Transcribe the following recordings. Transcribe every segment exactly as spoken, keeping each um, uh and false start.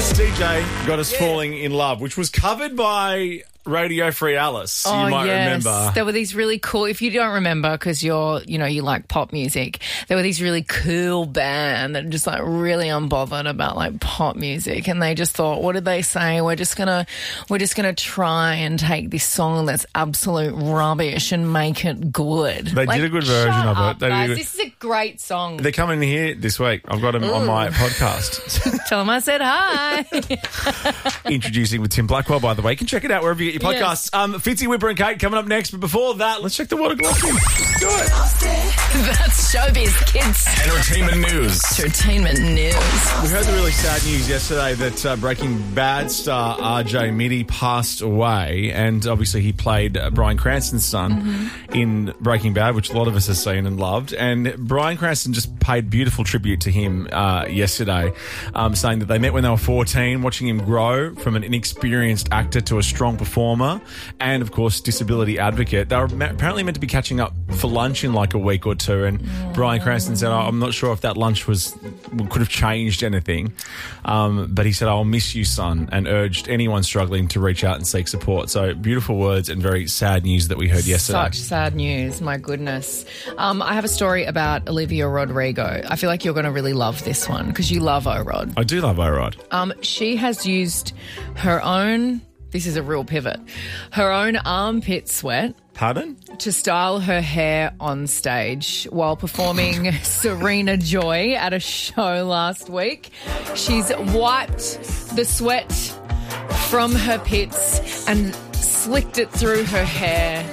Yes, D J got us yeah. falling in love, which was covered by Radio Free Alice. Oh, you might yes. remember. There were these really cool, if you don't remember because you're, you know, you like pop music, there were these really cool band that are just like really unbothered about like pop music, and they just thought, what did they say? We're just gonna, we're just gonna try and take this song that's absolute rubbish and make it good. They like, did a good version shut of up, it. They guys. did a... This is a great song. They're coming here this week. I've got them Ooh. on my podcast. Tell them I said hi. Introducing with Tim Blackwell, by the way. You can check it out wherever you get your podcasts. Yes. Um, Fitzy, Whipper and Kate coming up next. But before that, let's check the water glossy. Do it. That's showbiz, kids. Entertainment news. Entertainment news. We heard the really sad news yesterday that uh, Breaking Bad star R J Mitte passed away. And obviously he played uh, Bryan Cranston's son mm-hmm. in Breaking Bad, which a lot of us have seen and loved. And Bryan Cranston just paid beautiful tribute to him uh, yesterday, um, saying that they met when they were fourteen, watching him grow from an inexperienced actor to a strong performer and, of course, disability advocate. They were ma- apparently meant to be catching up for lunch in like a week or two, and mm. Bryan Cranston said, oh, I'm not sure if that lunch was could have changed anything, um, but he said, I'll miss you, son, and urged anyone struggling to reach out and seek support. So beautiful words and very sad news that we heard yesterday. Such sad news, my goodness. Um, I have a story about Olivia Rodrigo. I feel like you're going to really love this one because you love O-Rod. I do love O-Rod. Um, she has used her own... This is a real pivot. Her own armpit sweat. Pardon? To style her hair on stage while performing Serena Joy at a show last week. She's wiped the sweat from her pits and slicked it through her hair.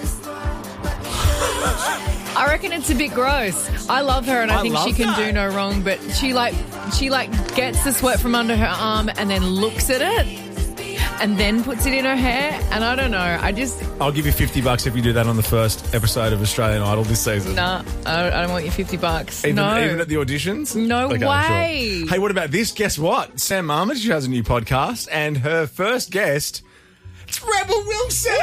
I reckon it's a bit gross. I love her and I, I think she can that. do no wrong, but she like she like gets the sweat from under her arm and then looks at it and then puts it in her hair, and I don't know. I just... I'll give you fifty bucks if you do that on the first episode of Australian Idol this season. Nah, I don't, I don't want your fifty bucks. Even, no. Even at the auditions? No okay, way. Sure. Hey, what about this? Guess what? Sam Armitage has a new podcast, and her first guest, it's Rebel Wilson.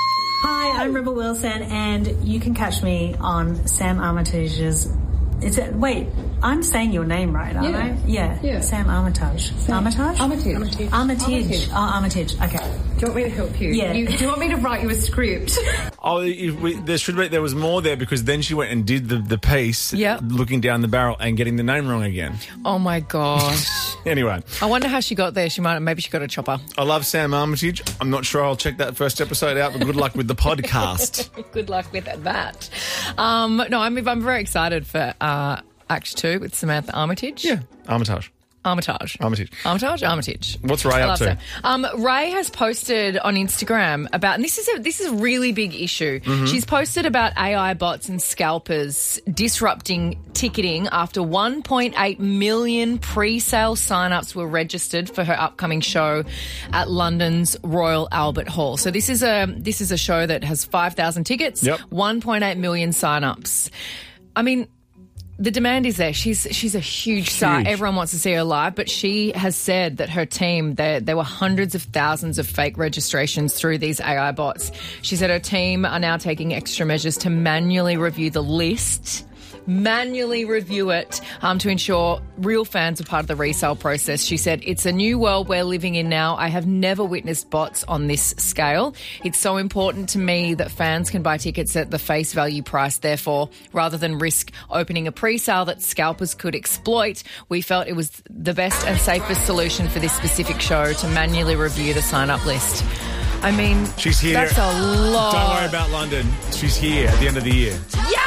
Hi, I'm Rebel Wilson, and you can catch me on Sam Armitage's... Is it? Wait, I'm saying your name right, aren't yeah. I? Yeah. yeah. Sam Armitage. Sam. Armitage? Armitage. Armitage. Armitage. Oh, Armitage. Okay. Do you want me to help you? Yeah. You, do you want me to write you a script? Oh, we, there should be. There was more there because then she went and did the, the piece, yep. looking down the barrel and getting the name wrong again. Oh my gosh. Anyway, I wonder how she got there. She might. Maybe she got a chopper. I love Sam Armitage. I'm not sure I'll check that first episode out, but good luck with the podcast. Good luck with that. Um, no, I'm. I'm very excited for. Uh, Act two with Samantha Armitage. Yeah, Armitage. Armitage. Armitage. Armitage, Armitage. What's Ray up to? Um, Ray has posted on Instagram about, and this is a, this is a really big issue. Mm-hmm. She's posted about A I bots and scalpers disrupting ticketing after one point eight million pre-sale sign-ups were registered for her upcoming show at London's Royal Albert Hall. So this is a this is a show that has five thousand tickets, yep. one point eight million sign-ups. I mean, the demand is there. She's she's a huge star. Huge. Everyone wants to see her live, but she has said that her team, there there were hundreds of thousands of fake registrations through these A I bots. She said her team are now taking extra measures to manually review the list, manually review it um, to ensure real fans are part of the resale process. She said, it's a new world we're living in now. I have never witnessed bots on this scale. It's so important to me that fans can buy tickets at the face value price. Therefore, rather than risk opening a pre-sale that scalpers could exploit, we felt it was the best and safest solution for this specific show to manually review the sign-up list. I mean, she's here. That's a lot. Don't worry about London. She's here at the end of the year. Yeah!